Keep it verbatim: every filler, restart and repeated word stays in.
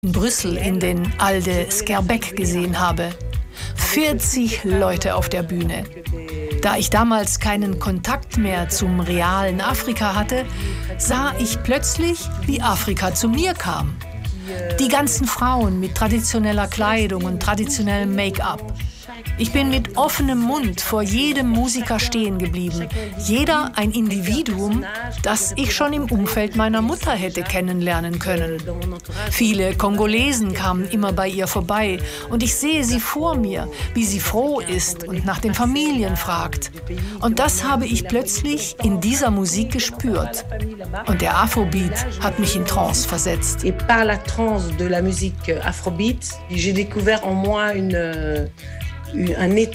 in Brüssel in den Alde Schaerbeek gesehen habe. vierzig Leute auf der Bühne. Da ich damals keinen Kontakt mehr zum realen Afrika hatte, sah ich plötzlich, wie Afrika zu mir kam. Die ganzen Frauen mit traditioneller Kleidung und traditionellem Make-up. Ich bin mit offenem Mund vor jedem Musiker stehen geblieben. Jeder ein Individuum, das ich schon im Umfeld meiner Mutter hätte kennenlernen können. Viele Kongolesen kamen immer bei ihr vorbei und ich sehe sie vor mir, wie sie froh ist und nach den Familien fragt. Und das habe ich plötzlich in dieser Musik gespürt. Und der Afrobeat hat mich in Trance versetzt. Et par la trance de la musique Afrobeat, j'ai découvert en moi une un état